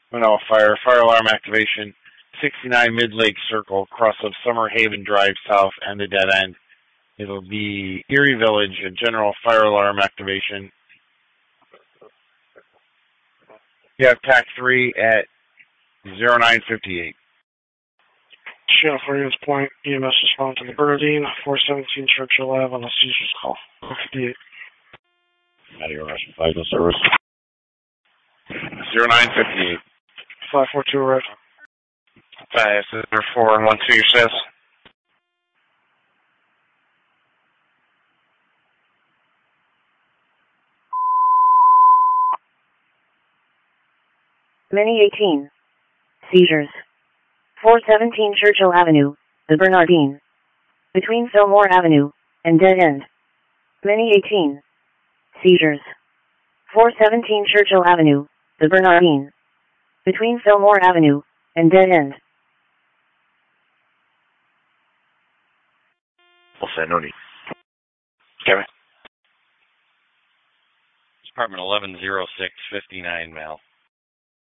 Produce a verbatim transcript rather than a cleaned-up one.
Monell Fire, fire alarm activation, sixty-nine Mid-Lake Circle, cross of Summer Haven Drive south and the dead end. It'll be Erie Village, a general fire alarm activation. You have T A C three at zero nine fifty-eight. Sheriff Williams Point, E M S respond to the Bernardine, four seventeen Churchill Ave on a seizures call. fifty-eight. Out of your Russian Vital Service. zero nine fifty-eight. five four two red. Five, four, and one, two, your says. Mini eighteen. Seizures. four seventeen Churchill Avenue, the Bernardine. Between Fillmore Avenue and Dead End. Mini eighteen. Seizures. four seventeen Churchill Avenue, the Bernardine. Between Fillmore Avenue and Dead End. Sanoni. Kevin. Department eleven oh six fifty-nine, Mal.